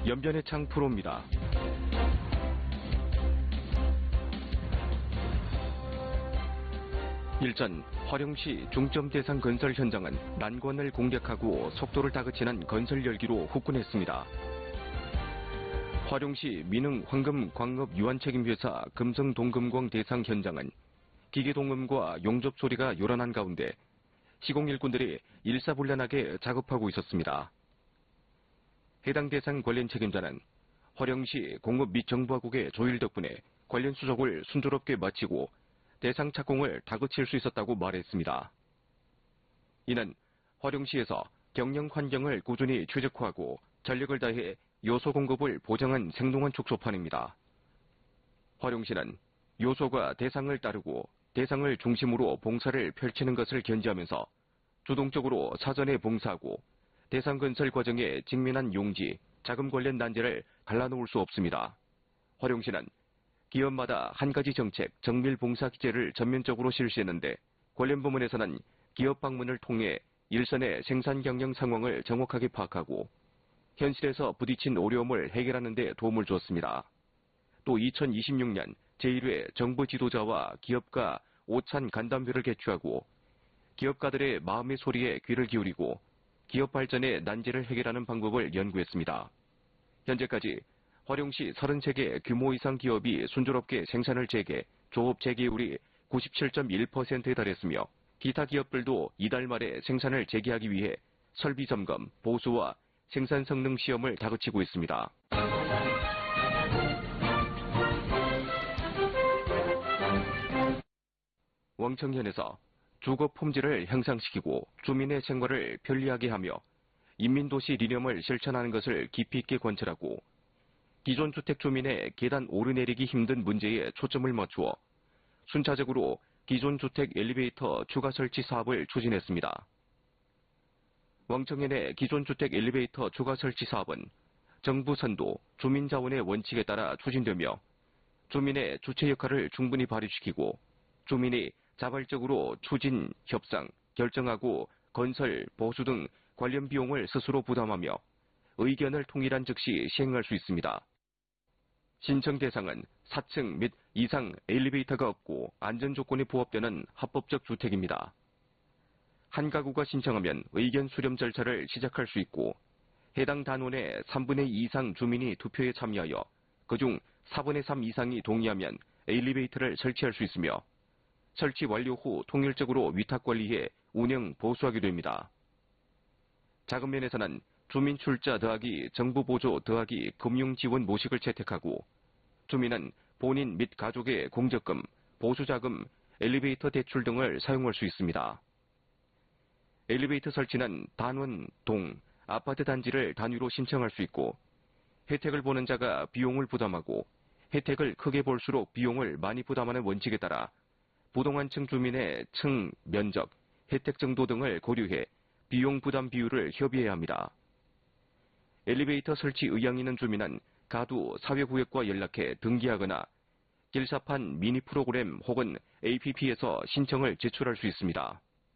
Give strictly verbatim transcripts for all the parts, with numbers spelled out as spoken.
연변의 창 프로입니다. 일전 화령시 중점 대상 건설 현장은 난관을 공략하고 속도를 다그치는 건설 열기로 후끈했습니다. 화령시 민흥 황금 광업 유한책임회사 금성동금광 대상 현장은 기계동음과 용접 소리가 요란한 가운데 시공일꾼들이 일사불란하게 작업하고 있었습니다. 해당 대상 관련 책임자는 화령시 공업 및 정부화국의 조율 덕분에 관련 수속을 순조롭게 마치고 대상 착공을 다그칠 수 있었다고 말했습니다. 이는 화령시에서 경영 환경을 꾸준히 최적화하고 전력을 다해 요소 공급을 보장한 생동한 촉소판입니다. 화령시는 요소가 대상을 따르고 대상을 중심으로 봉사를 펼치는 것을 견지하면서 주동적으로 사전에 봉사하고 대상 건설 과정에 직면한 용지, 자금 관련 난제를 갈라놓을 수 없습니다. 화령시는 기업마다 한 가지 정책, 정밀 봉사 기제를 전면적으로 실시했는데 관련 부문에서는 기업 방문을 통해 일선의 생산 경영 상황을 정확하게 파악하고 현실에서 부딪힌 어려움을 해결하는 데 도움을 주었습니다. 또 이천이십육 년 제일 회 정부 지도자와 기업가 오찬 간담회를 개최하고 기업가들의 마음의 소리에 귀를 기울이고 기업 발전의 난제를 해결하는 방법을 연구했습니다. 현재까지 화령시 서른세 개 규모 이상 기업이 순조롭게 생산을 재개, 조업 재개율이 구십칠 점 일 퍼센트에 달했으며 기타 기업들도 이달 말에 생산을 재개하기 위해 설비 점검, 보수와 생산 성능 시험을 다그치고 있습니다. 왕청현에서 주거 품질을 향상시키고 주민의 생활을 편리하게 하며 인민도시 리념을 실천하는 것을 깊이 있게 관찰하고 기존 주택 주민의 계단 오르내리기 힘든 문제에 초점을 맞추어 순차적으로 기존 주택 엘리베이터 추가 설치 사업을 추진했습니다. 왕청현의 기존 주택 엘리베이터 추가 설치 사업은 정부 선도, 주민 자원의 원칙에 따라 추진되며 주민의 주체 역할을 충분히 발휘시키고 주민이 자발적으로 추진, 협상, 결정하고 건설, 보수 등 관련 비용을 스스로 부담하며 의견을 통일한 즉시 시행할 수 있습니다. 신청 대상은 사 층 및 이상 엘리베이터가 없고 안전조건이 부합되는 합법적 주택입니다. 한 가구가 신청하면 의견 수렴 절차를 시작할 수 있고 해당 단원의 삼분의 이 이상 주민이 투표에 참여하여 그중 사분의 삼 이상이 동의하면 엘리베이터를 설치할 수 있으며 설치 완료 후 통일적으로 위탁 관리해 운영 보수하게 됩니다. 자금 면에서는 주민 출자 더하기 정부 보조 더하기 금융 지원 모식을 채택하고 주민은 본인 및 가족의 공적금, 보수자금, 엘리베이터 대출 등을 사용할 수 있습니다. 엘리베이터 설치는 단원, 동, 아파트 단지를 단위로 신청할 수 있고 혜택을 보는 자가 비용을 부담하고 혜택을 크게 볼수록 비용을 많이 부담하는 원칙에 따라 부동한층 주민의 층, 면적, 혜택 정도 등을 고려해 비용 부담 비율을 협의해야 합니다. 엘리베이터 설치 의향이 있는 주민은 가두 사회구역과 연락해 등기하거나 길사판 미니 프로그램 혹은 에이피피에서 신청을 제출할 수 있습니다.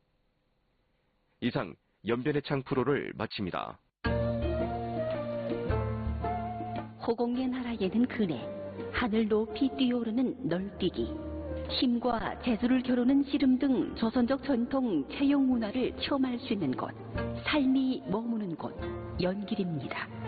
이상 연변의 창 프로를 마칩니다. 호공의 나라에는 그네, 하늘 높이 뛰어오르는 널뛰기, 힘과 재주를 겨루는 씨름 등 조선적 전통 채용 문화를 체험할 수 있는 곳, 삶이 머무는 곳, 연길입니다.